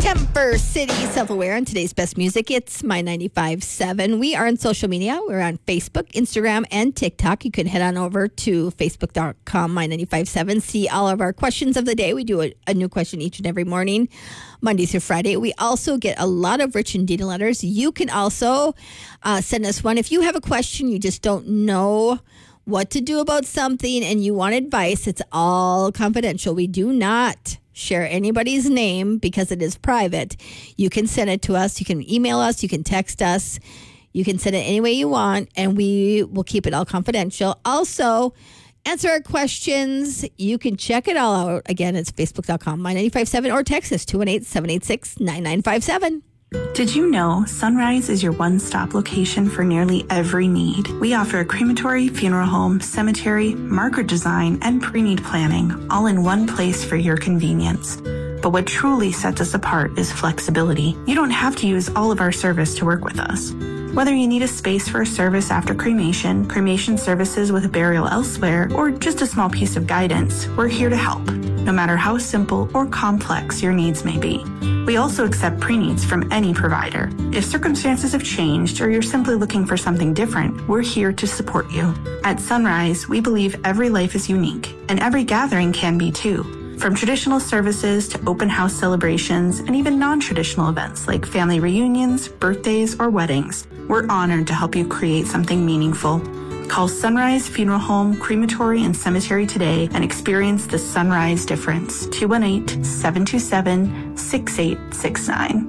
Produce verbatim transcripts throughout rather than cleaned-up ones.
Temper City Self-Aware on today's best music. It's My ninety-five point seven. We are on social media. We're on Facebook, Instagram, and TikTok. You can head on over to facebook dot com, My ninety-five point seven. See all of our questions of the day. We do a, a new question each and every morning, Monday through Friday. We also get a lot of Rich and Dina letters. You can also uh, send us one. If you have a question, you just don't know what to do about something and you want advice, it's all confidential. We do not share anybody's name because it is private. You can send it to us. You can email us. You can text us. You can send it any way you want, and we will keep it all confidential. Also, answer our questions. You can check it all out. Again, it's facebook dot com, My ninety-five point seven, or text us two one eight, seven eight six, nine nine five seven. Did you know Sunrise is your one-stop location for nearly every need? We offer a crematory, funeral home, cemetery, marker design, and pre-need planning, all in one place for your convenience. But what truly sets us apart is flexibility. You don't have to use all of our service to work with us. Whether you need a space for a service after cremation, cremation services with a burial elsewhere, or just a small piece of guidance, we're here to help, no matter how simple or complex your needs may be. We also accept pre-needs from any provider. If circumstances have changed or you're simply looking for something different, we're here to support you. At Sunrise, we believe every life is unique, and every gathering can be too. From traditional services to open house celebrations and even non-traditional events like family reunions, birthdays, or weddings, we're honored to help you create something meaningful. Call Sunrise Funeral Home, Crematory, and Cemetery today and experience the Sunrise difference. two one eight, seven two seven, six eight six nine.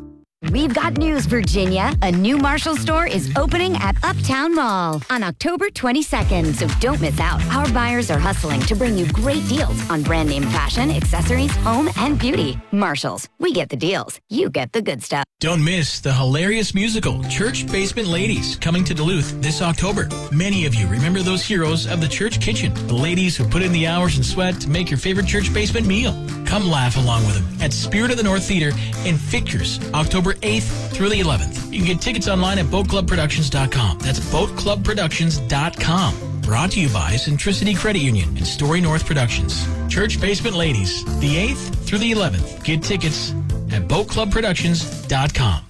We've got news, Virginia. A new Marshall store is opening at Uptown Mall on October twenty-second, so don't miss out. Our buyers are hustling to bring you great deals on brand name fashion, accessories, home, and beauty. Marshalls, we get the deals. You get the good stuff. Don't miss the hilarious musical Church Basement Ladies coming to Duluth this October. Many of you remember those heroes of the church kitchen, the ladies who put in the hours and sweat to make your favorite church basement meal. Come laugh along with them at Spirit of the North Theater in Figures, October eighth through the eleventh. You can get tickets online at boat club productions dot com. That's boat club productions dot com. Brought to you by Centricity Credit Union and Story North Productions. Church Basement Ladies, the eighth through the eleventh. Get tickets at boat club productions dot com.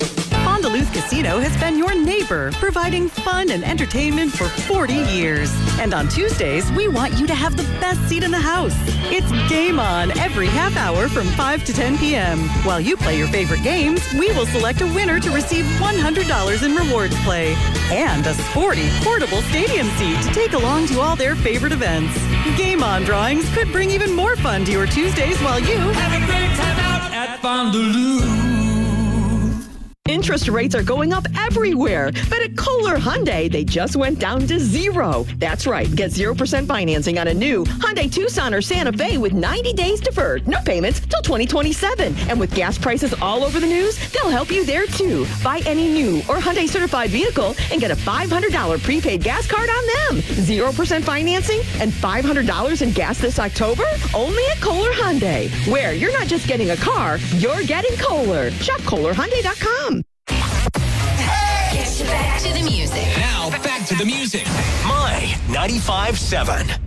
Duluth Casino has been your neighbor, providing fun and entertainment for forty years. And on Tuesdays, we want you to have the best seat in the house. It's Game On every half hour from five to ten p.m. While you play your favorite games, we will select a winner to receive one hundred dollars in rewards play and a sporty, portable stadium seat to take along to all their favorite events. Game On drawings could bring even more fun to your Tuesdays while you have a great time out at Fond du Loup. Interest rates are going up everywhere, but at Kohler Hyundai, they just went down to zero. That's right. Get zero percent financing on a new Hyundai Tucson or Santa Fe with ninety days deferred. No payments till twenty twenty-seven. And with gas prices all over the news, they'll help you there too. Buy any new or Hyundai certified vehicle and get a five hundred dollars prepaid gas card on them. zero percent financing and five hundred dollars in gas this October? Only at Kohler Hyundai, where you're not just getting a car, you're getting Kohler. Shop Kohler Hyundai dot com. Back to the music. Now, back to the music. My ninety-five point seven.